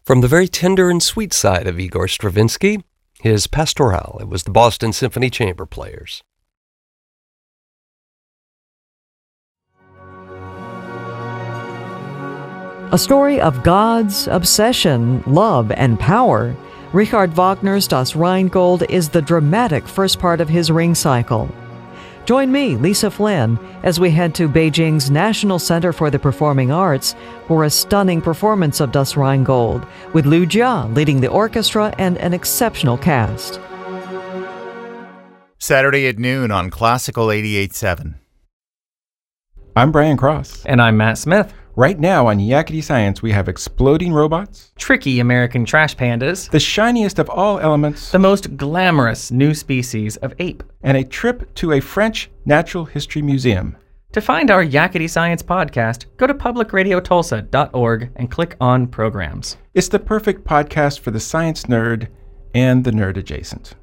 From the very tender and sweet side of Igor Stravinsky, his Pastoral. It was the Boston Symphony Chamber Players. A story of gods, obsession, love, and power. Richard Wagner's Das Rheingold is the dramatic first part of his Ring cycle. Join me, Lisa Flynn, as we head to Beijing's National Center for the Performing Arts for a stunning performance of Das Rheingold, with Liu Jia leading the orchestra and an exceptional cast. Saturday at noon on Classical 88.7. I'm Brian Cross. And I'm Matt Smith. Right now on Yakety Science, we have exploding robots, tricky American trash pandas, the shiniest of all elements, the most glamorous new species of ape, and a trip to a French natural history museum. To find our Yakety Science podcast, go to publicradiotulsa.org and click on Programs. It's the perfect podcast for the science nerd and the nerd adjacent.